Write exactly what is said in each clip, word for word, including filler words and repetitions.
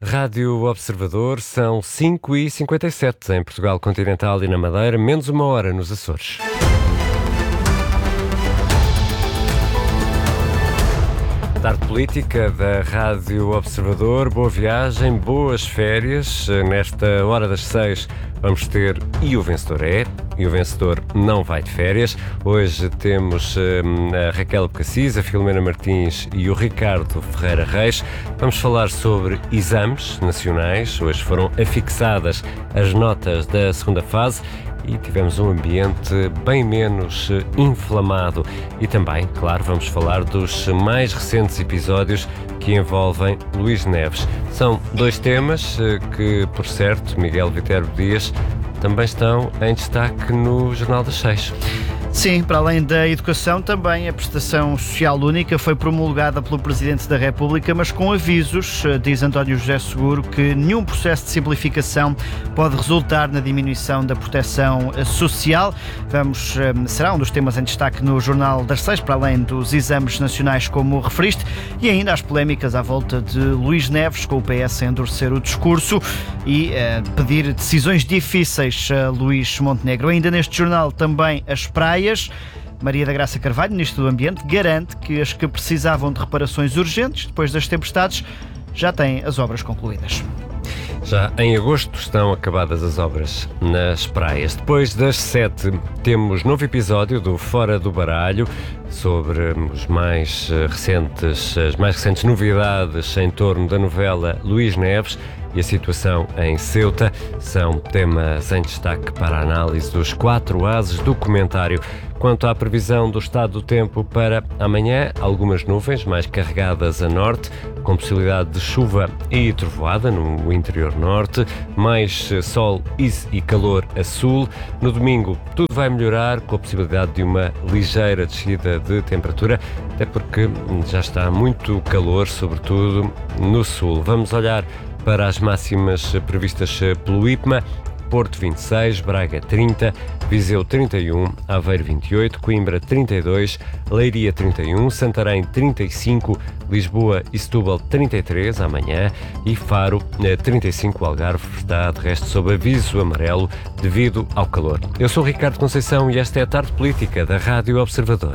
Rádio Observador, são cinco e cinquenta e sete em Portugal Continental e na Madeira, menos uma hora nos Açores. Tarde política da Rádio Observador, boa viagem, boas férias. Nesta hora das seis vamos ter e o vencedor é, e o vencedor não vai de férias. Hoje temos hum, a Raquel Cassis, a Filomena Martins e o Ricardo Ferreira Reis. Vamos falar sobre exames nacionais. Hoje foram afixadas as notas da segunda fase e tivemos um ambiente bem menos inflamado. E também, claro, vamos falar dos mais recentes episódios que envolvem Luís Neves. São dois temas que, por certo, Miguel Viterbo Dias, também estão em destaque no Jornal das Seis. Sim, para além da educação, também a prestação social única foi promulgada pelo Presidente da República, mas com avisos. Diz António José Seguro que nenhum processo de simplificação pode resultar na diminuição da proteção social. Vamos, será um dos temas em destaque no Jornal das Seis, para além dos exames nacionais, como referiste, e ainda as polémicas à volta de Luís Neves, com o P S a endurecer o discurso e uh, pedir decisões difíceis a Luís Montenegro. Ainda neste jornal também as praias. Maria da Graça Carvalho, Ministro do Ambiente, garante que as que precisavam de reparações urgentes depois das tempestades já têm as obras concluídas. Já em agosto estão acabadas as obras nas praias. Depois das sete temos novo episódio do Fora do Baralho sobre os mais recentes, as mais recentes novidades em torno da novela Luís Neves e a situação em Ceuta. São temas em destaque para a análise dos quatro ases do comentário. Quanto à previsão do estado do tempo para amanhã, algumas nuvens mais carregadas a norte, com possibilidade de chuva e trovoada no interior norte, mais sol e calor a sul. No domingo tudo vai melhorar, com a possibilidade de uma ligeira descida de temperatura, até porque já está muito calor, sobretudo no sul. Vamos olhar para as máximas previstas pelo I P M A. Porto vinte e seis, Braga trinta, Viseu trinta e um, Aveiro vinte e oito, Coimbra trinta e dois, Leiria trinta e um, Santarém trinta e cinco, Lisboa e Setúbal trinta e três amanhã e Faro trinta e cinco. O Algarve está de resto sob aviso amarelo devido ao calor. Eu sou o Ricardo Conceição e esta é a Tarde Política da Rádio Observador.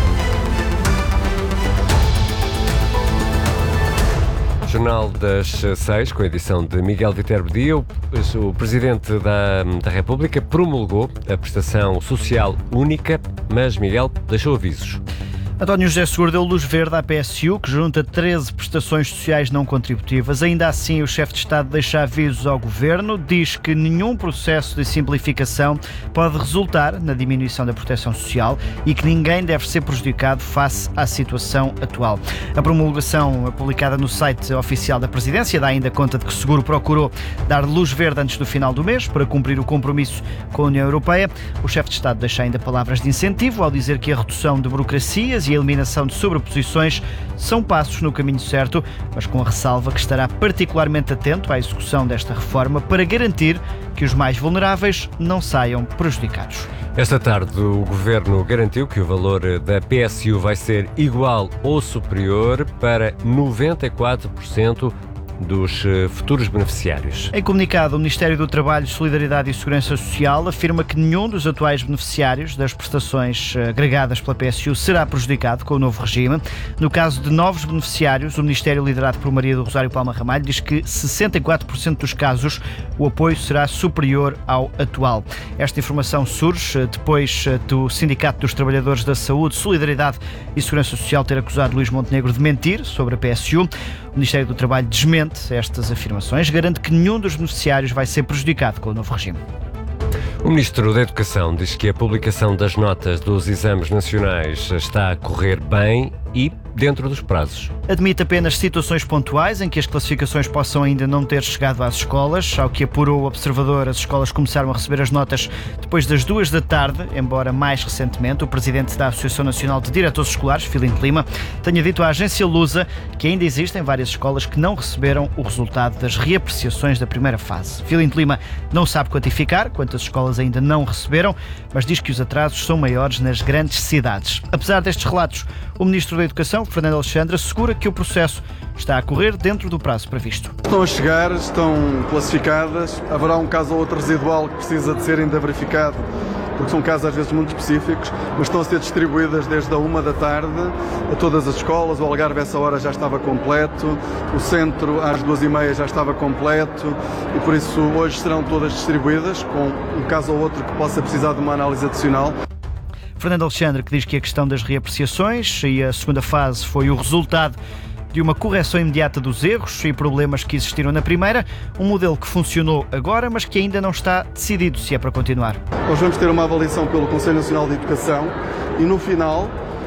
Jornal das Seis, com a edição de Miguel Viterbo Dias. O Presidente da, da República promulgou a prestação social única, mas Miguel deixou avisos. António José Seguro deu luz verde à P S U, que junta treze prestações sociais não contributivas. Ainda assim, o chefe de Estado deixa avisos ao Governo, diz que nenhum processo de simplificação pode resultar na diminuição da proteção social e que ninguém deve ser prejudicado face à situação atual. A promulgação publicada no site oficial da Presidência dá ainda conta de que Seguro procurou dar luz verde antes do final do mês para cumprir o compromisso com a União Europeia. O chefe de Estado deixa ainda palavras de incentivo ao dizer que a redução de burocracias e a eliminação de sobreposições são passos no caminho certo, mas com a ressalva que estará particularmente atento à execução desta reforma para garantir que os mais vulneráveis não saiam prejudicados. Esta tarde o Governo garantiu que o valor da P S U vai ser igual ou superior para noventa e quatro por cento dos futuros beneficiários. Em comunicado, o Ministério do Trabalho, Solidariedade e Segurança Social afirma que nenhum dos atuais beneficiários das prestações agregadas pela P S U será prejudicado com o novo regime. No caso de novos beneficiários, o Ministério, liderado por Maria do Rosário Palma Ramalho, diz que sessenta e quatro por cento dos casos o apoio será superior ao atual. Esta informação surge depois do Sindicato dos Trabalhadores da Saúde, Solidariedade e Segurança Social ter acusado Luís Montenegro de mentir sobre a P S U. O Ministério do Trabalho desmente estas afirmações, garante que nenhum dos beneficiários vai ser prejudicado com o novo regime. O Ministro da Educação diz que a publicação das notas dos exames nacionais está a correr bem e dentro dos prazos. Admite apenas situações pontuais em que as classificações possam ainda não ter chegado às escolas. Ao que apurou o Observador, as escolas começaram a receber as notas depois das duas da tarde, embora mais recentemente o Presidente da Associação Nacional de Diretores Escolares, Filinto Lima, tenha dito à agência Lusa que ainda existem várias escolas que não receberam o resultado das reapreciações da primeira fase. Filinto Lima não sabe quantificar quantas escolas ainda não receberam, mas diz que os atrasos são maiores nas grandes cidades. Apesar destes relatos, o Ministro da Educação, Fernando Alexandre, assegura que o processo está a correr dentro do prazo previsto. Estão a chegar, estão classificadas, haverá um caso ou outro residual que precisa de ser ainda verificado, porque são casos às vezes muito específicos, mas estão a ser distribuídas desde a uma da tarde a todas as escolas. O Algarve a essa hora já estava completo, o centro às duas e meia já estava completo e por isso hoje serão todas distribuídas, com um caso ou outro que possa precisar de uma análise adicional. Fernando Alexandre, que diz que a questão das reapreciações e a segunda fase foi o resultado de uma correção imediata dos erros e problemas que existiram na primeira, um modelo que funcionou agora, mas que ainda não está decidido se é para continuar. Nós vamos ter uma avaliação pelo Conselho Nacional de Educação e no final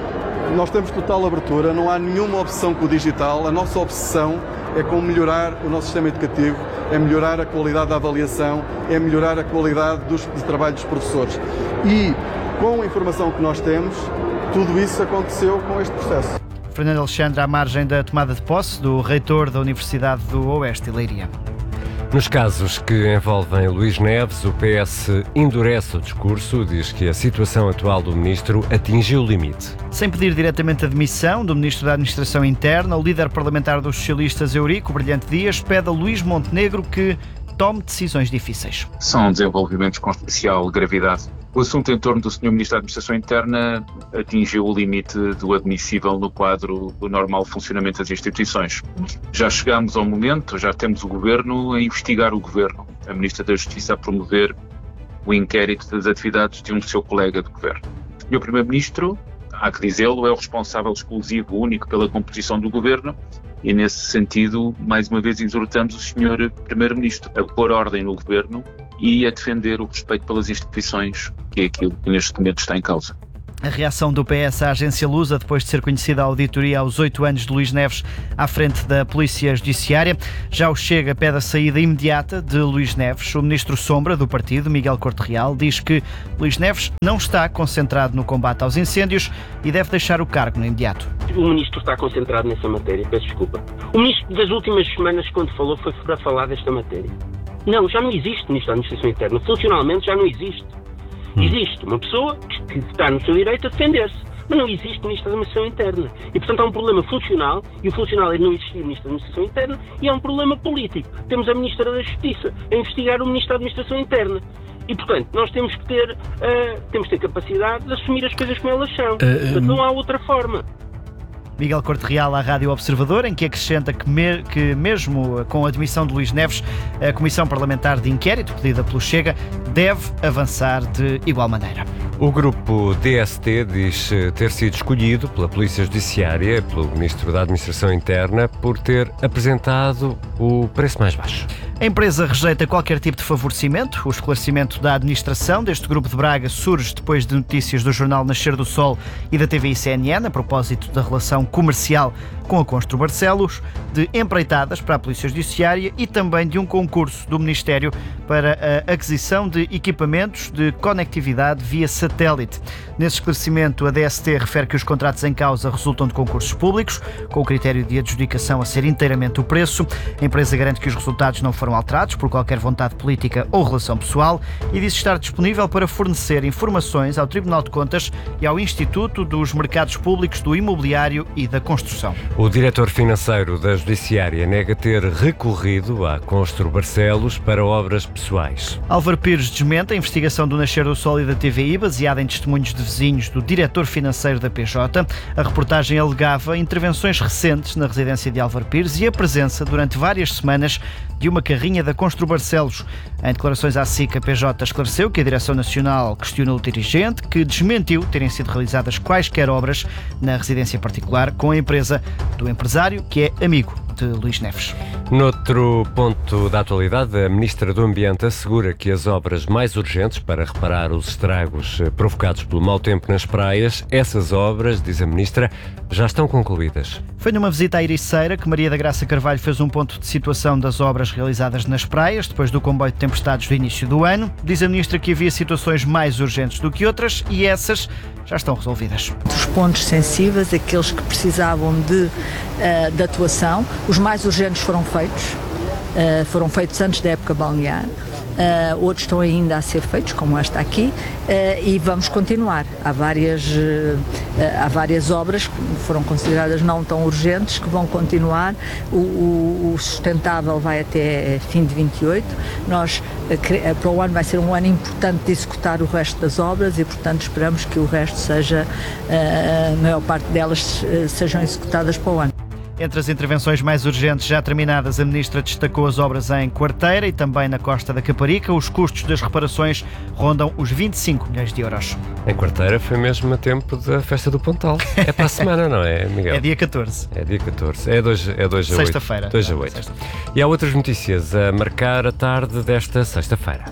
nós temos total abertura, não há nenhuma obsessão com o digital, a nossa obsessão é com melhorar o nosso sistema educativo, é melhorar a qualidade da avaliação, é melhorar a qualidade dos, de trabalho dos professores. E com a informação que nós temos, tudo isso aconteceu com este processo. Fernando Alexandre, à margem da tomada de posse do reitor da Universidade do Oeste, Leiria. Nos casos que envolvem Luís Neves, o P S endurece o discurso, diz que a situação atual do ministro atingiu o limite. Sem pedir diretamente a demissão do ministro da Administração Interna, o líder parlamentar dos socialistas, Eurico Brilhante Dias, pede a Luís Montenegro que tome decisões difíceis. São desenvolvimentos com especial gravidade. O assunto em torno do senhor Ministro da Administração Interna atingiu o limite do admissível no quadro do normal funcionamento das instituições. Já chegamos ao momento, já temos o Governo a investigar o Governo, a Ministra da Justiça a promover o inquérito das atividades de um seu colega de Governo. O senhor Primeiro-Ministro, há que dizê-lo, é o responsável exclusivo, único pela composição do Governo e, nesse sentido, mais uma vez exortamos o senhor Primeiro-Ministro a pôr ordem no Governo e a defender o respeito pelas instituições, que é aquilo que neste momento está em causa. A reação do P S à agência Lusa depois de ser conhecida a auditoria aos oito anos de Luís Neves à frente da Polícia Judiciária. Já o Chega pede a saída imediata de Luís Neves. O ministro Sombra do partido, Miguel Corte Real, diz que Luís Neves não está concentrado no combate aos incêndios e deve deixar o cargo no imediato. O ministro está concentrado nessa matéria, peço desculpa. O ministro das últimas semanas, quando falou, foi para falar desta matéria. Não, já não existe ministro da Administração Interna. Funcionalmente já não existe. Existe uma pessoa que está no seu direito a defender-se, mas não existe ministro da Administração Interna. E, portanto, há um problema funcional, e o funcional é não existir ministro da Administração Interna, e há um problema político. Temos a Ministra da Justiça a investigar o ministro da Administração Interna. E, portanto, nós temos que ter, uh, temos que ter capacidade de assumir as coisas como elas são. Uh, portanto, não há outra forma. Miguel Corte Real à Rádio Observador, em que acrescenta que, me, que mesmo com a admissão de Luís Neves, a Comissão Parlamentar de Inquérito, pedida pelo Chega, deve avançar de igual maneira. O grupo D S T diz ter sido escolhido pela Polícia Judiciária, pelo Ministro da Administração Interna, por ter apresentado o preço mais baixo. A empresa rejeita qualquer tipo de favorecimento. O esclarecimento da administração deste grupo de Braga surge depois de notícias do jornal Nascer do Sol e da T V I C N N a propósito da relação comercial com a Constru Barcelos, de empreitadas para a Polícia Judiciária e também de um concurso do Ministério para a aquisição de equipamentos de conectividade via satélite. Nesse esclarecimento, a D S T refere que os contratos em causa resultam de concursos públicos, com o critério de adjudicação a ser inteiramente o preço. A empresa garante que os resultados não foram alterados por qualquer vontade política ou relação pessoal e diz estar disponível para fornecer informações ao Tribunal de Contas e ao Instituto dos Mercados Públicos do Imobiliário e da Construção. O diretor financeiro da Judiciária nega ter recorrido à Constru Barcelos para obras pessoais. Álvaro Pires desmente a investigação do Nascer do Sol e da T V I, baseada em testemunhos de vizinhos do diretor financeiro da P J. A reportagem alegava intervenções recentes na residência de Álvaro Pires e a presença, durante várias semanas, de uma carrinha da Constru Barcelos. Em declarações à S I C, a P J esclareceu que a Direção Nacional questionou o dirigente, que desmentiu terem sido realizadas quaisquer obras na residência particular com a empresa do empresário, que é amigo de Luís Neves. Noutro ponto da atualidade, a Ministra do Ambiente assegura que as obras mais urgentes para reparar os estragos provocados pelo mau tempo nas praias, essas obras, diz a Ministra, já estão concluídas. Foi numa visita à Ericeira que Maria da Graça Carvalho fez um ponto de situação das obras realizadas nas praias, depois do comboio de tempestades do início do ano. Diz a Ministra que havia situações mais urgentes do que outras e essas já estão resolvidas. Os pontos sensíveis, aqueles que precisavam de, uh, de atuação, os mais urgentes foram feitos, uh, foram feitos antes da época balnear. uh, outros estão ainda a ser feitos, como esta aqui, uh, e vamos continuar. Há várias, uh, há várias obras que foram consideradas não tão urgentes que vão continuar. O, o, o sustentável vai até fim de vinte e oito. Nós, uh, para o ano vai ser um ano importante de executar o resto das obras e, portanto, esperamos que o resto seja, uh, a maior parte delas uh, sejam executadas para o ano. Entre as intervenções mais urgentes já terminadas, a Ministra destacou as obras em Quarteira e também na Costa da Caparica. Os custos das reparações rondam os vinte e cinco milhões de euros. Em Quarteira foi mesmo a tempo da festa do Pontal. É para a semana, não é, Miguel? É dia catorze. É dia catorze. É dois, é dois a oito. Sexta-feira. dois a oito. E há outras notícias a marcar a tarde desta sexta-feira.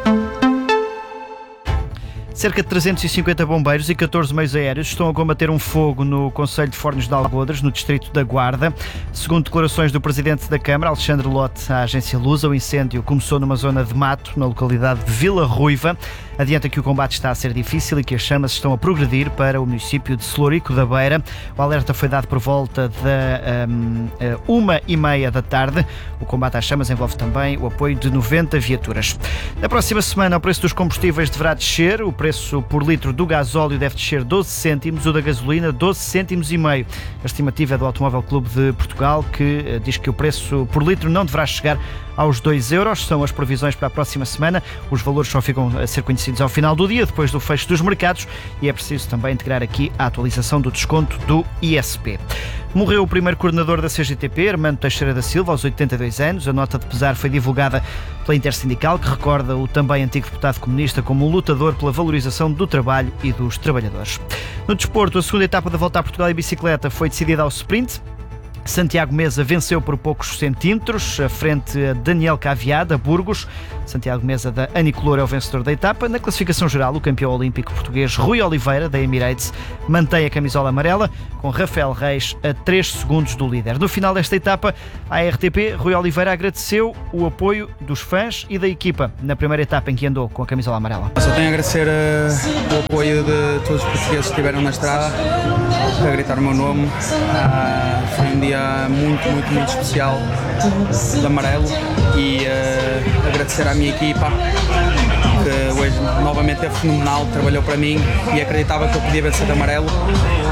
Cerca de trezentos e cinquenta bombeiros e catorze meios aéreos estão a combater um fogo no concelho de Fornos de Algodres, no distrito da Guarda. Segundo declarações do presidente da Câmara, Alexandre Lote, à agência Lusa, o incêndio começou numa zona de mato, na localidade de Vila Ruiva. Adianta que o combate está a ser difícil e que as chamas estão a progredir para o município de Celurico da Beira. O alerta foi dado por volta da um, uma e meia da tarde. O combate às chamas envolve também o apoio de noventa viaturas. Na próxima semana, o preço dos combustíveis deverá descer. O preço por litro do gasóleo deve descer doze cêntimos, o da gasolina doze cêntimos e meio. A estimativa é do Automóvel Clube de Portugal, que diz que o preço por litro não deverá chegar aos dois euros. São as previsões para a próxima semana. Os valores só ficam a ser conhecidos ao final do dia, depois do fecho dos mercados, e é preciso também integrar aqui a atualização do desconto do I S P. Morreu o primeiro coordenador da C G T P, Armando Teixeira da Silva, aos oitenta e dois anos. A nota de pesar foi divulgada pela Intersindical, que recorda o também antigo deputado comunista como um lutador pela valorização do trabalho e dos trabalhadores. No desporto, a segunda etapa da Volta a Portugal em bicicleta foi decidida ao sprint. Santiago Mesa venceu por poucos centímetros, à frente a Daniel Caviada, Burgos. Santiago Mesa da Anicolor é o vencedor da etapa. Na classificação geral, o campeão olímpico português Rui Oliveira, da Emirates, mantém a camisola amarela, com Rafael Reis a três segundos do líder. No final desta etapa, à R T P, Rui Oliveira agradeceu o apoio dos fãs e da equipa na primeira etapa em que andou com a camisola amarela. Só tenho a agradecer uh, o apoio de todos os portugueses que estiveram na estrada, a gritar o meu nome. Uh, foi um dia muito, muito, muito especial de amarelo e uh, agradecer à minha equipa, que hoje novamente é fenomenal, trabalhou para mim e acreditava que eu podia vencer de amarelo.